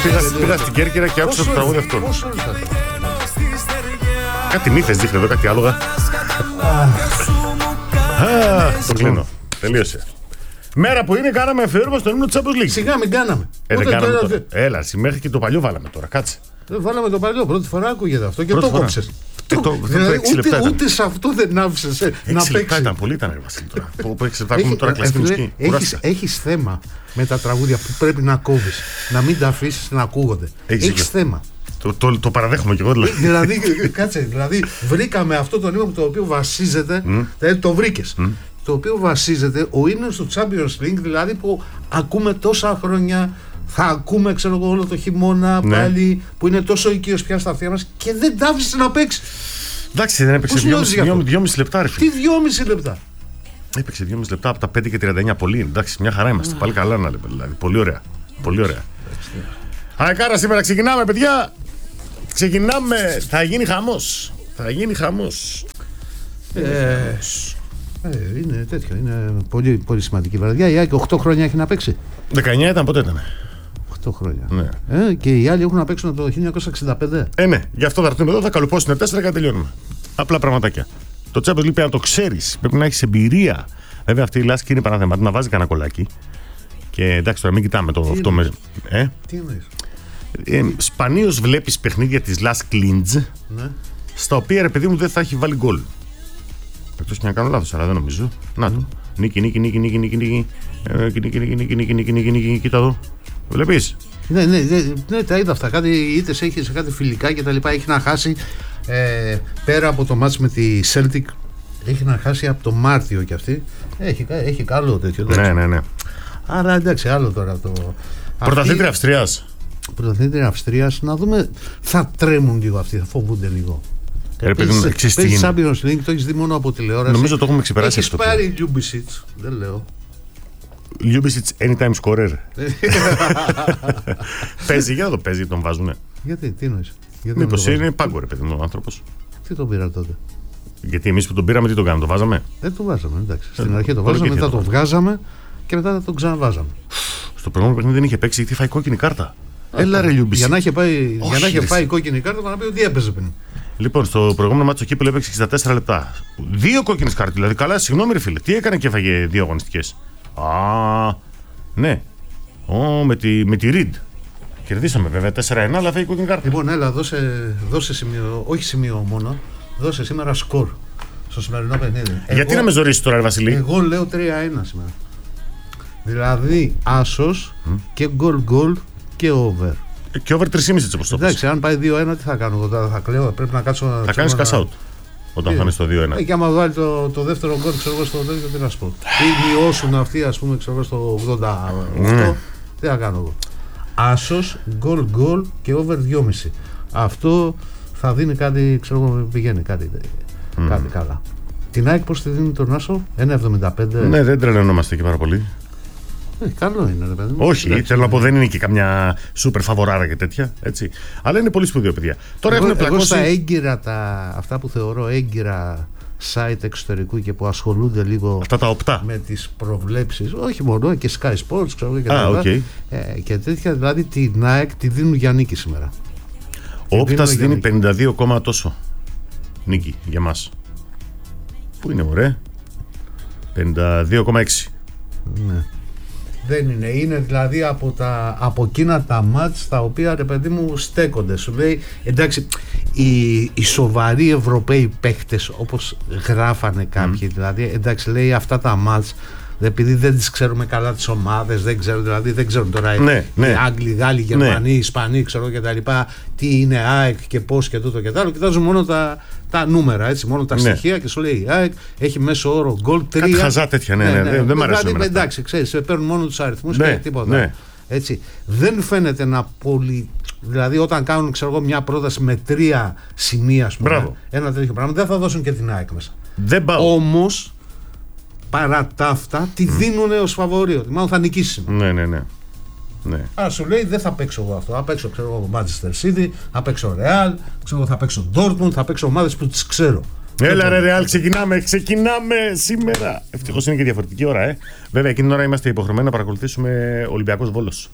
Πήγα στην Κέρκυρα και άκουσα το τραγούδι αυτό. Κάτι μύθες δείχνει εδώ, κάτι άλογα. Το κλείνω. Τελείωσε. Μέρα που είναι, κάναμε αφιέρωμα στον ύμνο της Champions League. Σιγά, μην κάναμε. Δεν κάναμε τώρα. Έλα, μέχρι και το παλιό βάλαμε τώρα. Κάτσε. Δεν βάλαμε το παλιό. Πρώτη φορά ακούγεται αυτό και το κόψες. Δηλαδή, ούτε σε αυτό δεν άφησες να παίξεις. Ήταν πολύ, ήταν Βασίλη τώρα. Που 6 λεπτά ακούμε τώρα κλασική μουσική. Έχεις θέμα με τα τραγούδια που πρέπει να κόβεις. Να μην τα αφήσεις να ακούγονται. Έχεις θέμα. Το παραδέχομαι κι εγώ δηλαδή. Κάτσε, βρήκαμε αυτό το ύμνο το οποίο βασίζεται. Δηλαδή το βρήκες. Το οποίο βασίζεται ο ύμνος του Champions League, δηλαδή που ακούμε τόσα χρόνια. Θα ακούμε, ξέρω εγώ, όλο το χειμώνα πάλι, που είναι τόσο οικείος πια στα αυτιά μας και δεν τα άφησε να παίξει. Εντάξει, δεν έπαιξε 2,5 λεπτά, ρε φίλε. Τι 2,5 λεπτά. Έπαιξε 2,5 λεπτά από τα 5 και 39. Πολύ, εντάξει, μια χαρά είμαστε. Πάλι καλά να λέμε, δηλαδή. Πολύ ωραία. Πολύ ωραία. Άρα σήμερα ξεκινάμε, παιδιά. Ξεκινάμε. Θα γίνει χαμός. Θα γίνει χαμός. Είναι τέτοιο. Είναι πολύ, πολύ σημαντική βραδιά. Η Άκη 8 χρόνια έχει να παίξει. 19 ήταν, πότε ήταν. 8 χρόνια. Ναι. Και οι άλλοι έχουν να παίξουν το 1965. Ναι, γι' αυτό θα έρθουμε εδώ, θα καλουπώσουν 4 και τελειώνουμε. Απλά πραγματάκια. Το Champions League πρέπει να το ξέρεις, πρέπει να έχεις εμπειρία. Βέβαια αυτή η Λάσκη είναι παραδείγματι να βάζει κανένα κολλάκι. Και εντάξει, τώρα μην κοιτάμε το αυτό με. Τι εννοείς. Σπανίως βλέπεις παιχνίδια της Last Clinch, στα οποία ρε παιδί μου δεν θα έχει βάλει γκολ. Εκτός και να κάνω λάθος, αλλά δεν νομίζω. Να το. Νίκη. Κοίτα εδώ. Βλέπεις. Ναι, τα είδα αυτά. Κάτι ήτες έχει σε κάτι φιλικά και τα λοιπά. Έχει να χάσει πέρα από το μάτς με τη Celtic. Έχει να χάσει από το Μάρτιο κι αυτή. Έχει καλό τέτοιο. Ναι. Άρα εντάξει, άλλο τώρα το. Πρωταθλήτρια Αυστρίας. Πρωταθλήτρια Αυστρίας, να δούμε. Θα τρέμουν λίγο αυτοί, θα φοβούνται λίγο. Παίζει Champions League, το έχεις δει μόνο από τηλεόραση. Νομίζω το έχουμε ξεπεράσει αυτό. Έχεις πάρει Ljubicic, δεν λέω. Ljubicic anytime scorer. Παίζει, για να το παίζει, τον βάζουνε. Γιατί, τι εννοείς. Μήπως είναι πάγκο ρε παιδί μου ο άνθρωπος. Τι τον πήρα τότε. Γιατί εμείς που τον πήραμε τι τον κάναμε, το βάζαμε. Δεν το βάζαμε, εντάξει. Στην αρχή το βάζαμε, μετά το βγάζαμε και μετά τον ξαναβάζαμε. Στο προηγούμενο παιχνίδι δεν είχε παίξει γιατί φάει κόκκινη κάρτα. Έλα ρε Ljubicic. Για να είχε φάει κόκκινη κάρτα, να πει ότι έπαιζε πριν. Λοιπόν, στο προηγούμενο μάτσο κύπελλο έπαιξε 64 λεπτά. 2 κόκκινες κάρτες. Δηλαδή, καλά, συγγνώμη, ρε φίλε. Τι έκανε και έφαγε 2 αγωνιστικές. Ναι. Με τη Reed. Κερδίσαμε βέβαια 4-1, αλλά έφαγε κόκκινη κάρτα. Λοιπόν, έλα, δώσε σημείο, όχι σημείο μόνο. Δώσε σήμερα σκορ στο σημερινό παιχνίδι. Γιατί να με ζωρίσει τώρα, ρε Βασιλή. Εγώ λέω 3-1 σήμερα. Δηλαδή, άσος και γκολ και over. Και over 3,5 έτσι όπως το πες. Εντάξει, αν πάει 2-1, τι θα κάνω εγώ τώρα, θα κλαίω, πρέπει να κάτσω. Θα κάνεις cash out όταν θα είναι στο 2-1. Και άμα βάλει το δεύτερο γκολ, ξέρω εγώ στο τέτοιο, τι να σου πω. Ή βιώσουν αυτοί, ας πούμε, ξέρω εγώ στο 88. Τι θα κάνω εγώ. Άσος, γκολ και over 2,5. Αυτό θα δίνει κάτι, ξέρω εγώ, πηγαίνει κάτι καλά. Την ΑΕΚ πώς τη δίνει τον Άσο, 1,75. Ναι, δεν τρελαινόμαστε εκεί πάρα πολύ. Καλό είναι, ρε παιδί μου. Όχι, θέλω να πω, δεν είναι και καμιά σούπερ φαβοράρα και τέτοια. Έτσι. Αλλά είναι πολύ σπουδαίο, παιδιά. Τώρα εγώ στα έγκυρα, αυτά που θεωρώ έγκυρα site εξωτερικού και που ασχολούνται λίγο αυτά τα οπτά με τις προβλέψεις, όχι μόνο και Sky Sports, ξέρω και τα λοιπά. Και τέτοια, δηλαδή την ΑΕΚ τη δίνουν για νίκη σήμερα. Ο Όπτας δίνει 52, τόσο νίκη για μας. Πού είναι, ωραία. 52,6. Ναι. Δεν είναι δηλαδή από εκείνα τα μάτς τα οποία, ρε παιδί μου, στέκονται. Σου λέει, εντάξει, οι σοβαροί Ευρωπαίοι παίχτες, όπως γράφανε κάποιοι, δηλαδή, εντάξει, λέει αυτά τα μάτς, επειδή δεν τις ξέρουμε καλά τις ομάδες, δεν ξέρουν τώρα οι Άγγλοι, Γάλλοι, Γερμανοί, Ισπανοί, ξέρω και τα λοιπά, τι είναι ΑΕΚ και πώς και τούτο και τα άλλο. Κοιτάζουν μόνο τα νούμερα, έτσι, μόνο τα στοιχεία και σου λέει η ΑΕΚ έχει μέσο όρο γκολ 3. Κάτι χαζά τέτοια, δεν μ' αρέσουν. Δηλαδή, εντάξει, ξέρεις, παίρνουν μόνο τους αριθμούς και τίποτα. Έτσι. Δεν φαίνεται να πολύ. Δηλαδή, όταν κάνουν, ξέρω εγώ, μια πρόταση με 3 σημεία, ας πούμε, ένα τέτοιο πράγμα, δεν θα δώσουν και την ΑΕΚ μέσα. Όμως, παρά τα αυτά, τη δίνουν ως φαβορί. Ότι μάλλον θα νικήσει. Ναι. Σου λέει δεν θα παίξω εγώ αυτό. Θα παίξω, ξέρω εγώ, Manchester City, θα παίξω Real, ξέρω, θα παίξω Dortmund, θα παίξω ομάδες που τις ξέρω. Έλα ρε Real, ξεκινάμε σήμερα. Ευτυχώς είναι και διαφορετική ώρα, Βέβαια, εκείνη την ώρα είμαστε υποχρεωμένοι να παρακολουθήσουμε Ολυμπιακός Βόλος.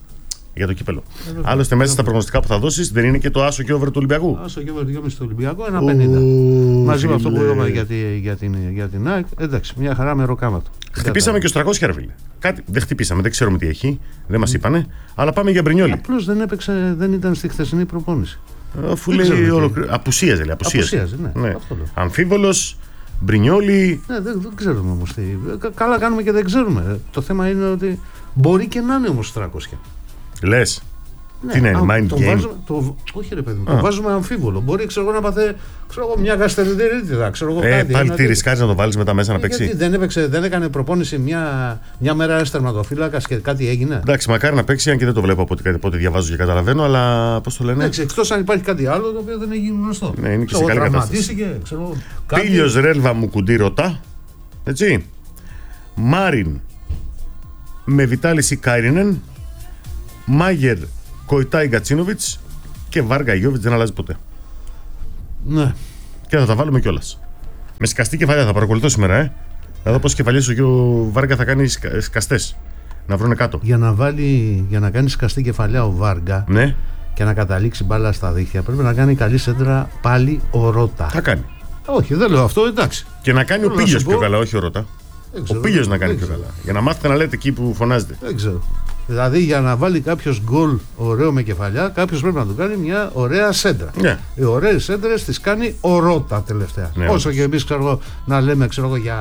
Για το κύπελο. Άλλωστε, μέσα στα προγνωστικά που θα δώσεις δεν είναι και το άσο και over του Ολυμπιακού. Άσο και over 2,5 του Ολυμπιακού, 1,50. Μαζί με αυτό που είπαμε για την ΑΕΚ. Εντάξει, μια χαρά με ροκάματο. Χτυπήσαμε και ο 300, ρε φίλε. Κάτι δεν χτυπήσαμε, δεν ξέρουμε τι έχει. Δεν μας είπανε. Αλλά πάμε για Μπρινιόλι. Απλώς δεν έπαιξε, δεν ήταν στη χθεσινή προπόνηση. Αφού λέει απουσίαζε, λέει. Απουσίαζε, ναι. Αμφίβολος, Μπρινιόλι. Ναι, δεν ξέρουμε όμως τι. Καλά κάνουμε και δεν ξέρουμε. Το θέμα είναι ότι μπορεί και να είναι όμως 300. Λες. Ναι, τι είναι, mind game. Όχι, ρε παιδί μου, το βάζουμε αμφίβολο. Μπορεί να παθεί μια γαστεριδερίτιδα. Πάλι τι ρισκάρεις να το βάλεις μετά μέσα να παίξει. Γιατί δεν έκανε προπόνηση μια μέρα τερματοφύλακας και κάτι έγινε. Εντάξει, μακάρι να παίξει, αν και δεν το βλέπω από ό,τι διαβάζω και καταλαβαίνω, αλλά πώς το λένε. Εντάξει, εκτός αν υπάρχει κάτι άλλο το οποίο δεν έχει γνωστό. Ναι, είναι και σε καλή κατάσταση. Πίλιος Ρέλβα μου κουντί ρωτά. Έτσι. Μάριν με Βιτάλισι Κάιρινεν. Μάγερ Κοϊτάι Γκατσίνοβιτς και Βάργα Γιώβιτς, δεν αλλάζει ποτέ. Ναι. Και θα τα βάλουμε κιόλας. Με σκαστή κεφαλιά θα παρακολουθώ σήμερα, Θα δω πώς κεφαλιές ο Βάργα θα κάνει σκαστές. Να βρούνε κάτω. Για να κάνει σκαστή κεφαλιά ο Βάργα, ναι, και να καταλήξει μπάλα στα δίχτυα, πρέπει να κάνει καλή σέντρα πάλι ο Ρώτα. Θα κάνει. Όχι, δεν λέω αυτό, εντάξει. Και να κάνει ο Πίλιος πιο καλά, όχι ο Ρώτα. Ο Πίλιος να κάνει πιο καλά. Για να μάθετε να λέτε εκεί που φωνάζετε. Δεν ξέρω. Δηλαδή για να βάλει κάποιος γκολ ωραίο με κεφαλιά, κάποιος πρέπει να του κάνει μια ωραία σέντρα. Yeah. Οι ωραίες σέντρες τις κάνει ο Ρώτα τελευταία. Yeah. Όσο και εμείς να λέμε για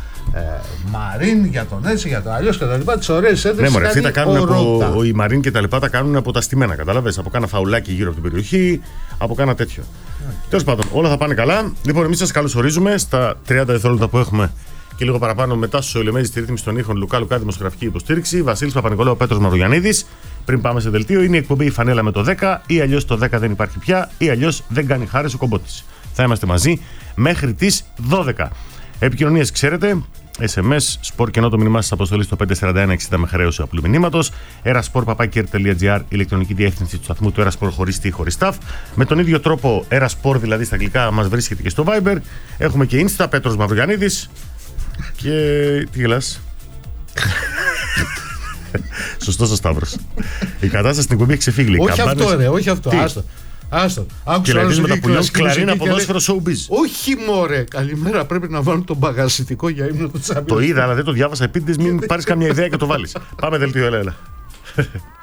Μαρίν, για τον έτσι, για το αλλιώς κτλ. Τις ωραίες σέντρες. Ναι, μωρέ, αυτοί τα κάνουν οι Μαρίν και τα λοιπά, τα κάνουν από τα στημένα. Κατάλαβες, από κάνα φαουλάκι γύρω από την περιοχή, από κάνα τέτοιο. Τέλος πάντων, όλα θα πάνε καλά. Λοιπόν, εμείς σας καλωσορίζουμε στα 30 δευτερόλεπτα που έχουμε. Και λίγο παραπάνω μετά στου Ολεμέζη στη ρύθμιση των ήχων Λουκά Λουκά, δημοσιογραφική υποστήριξη. Βασίλης Παπα-Νικολάου, Πέτρος Μαυρογιαννίδης. Πριν πάμε σε δελτίο, είναι η εκπομπή η Φανέλα με το 10, ή αλλιώς το 10 δεν υπάρχει πια, ή αλλιώς δεν κάνει χάρες ο κομπότης. Θα είμαστε μαζί μέχρι τις 12. Επικοινωνίες ξέρετε. SMS, σπορ και ενώ το μήνυμά σας αποστολή στο 541-60 με χρέωση απλού μηνύματος. erasport.gr, ηλεκτρονική διεύθυνση του σταθμού του Erasport χωρίς τι, χωρίς ταφ. Με τον ίδιο τρόπο, Erasport δηλαδή στα αγγλικά, μας βρίσκεται και στο Viber. Έχουμε και Insta, Πέτρος Μαυρογιαννίδης. Και τι γελάς? Σωστός ο Σταύρος. Η κατάσταση στην εκπομπή έχει ξεφύγει. Όχι αυτό, ρε, όχι αυτό. Άστο. Και λέει με τα πουλιών κλαρίνα ποδόσφαιρο showbiz. Όχι μωρέ, καλημέρα, πρέπει να βάλουν τον παγασιτικό για ύμνο του Champions. Το είδα, αλλά δεν το διάβασα επίτηδες, μην πάρεις καμία ιδέα και το βάλεις. Πάμε δελτίο, έλα.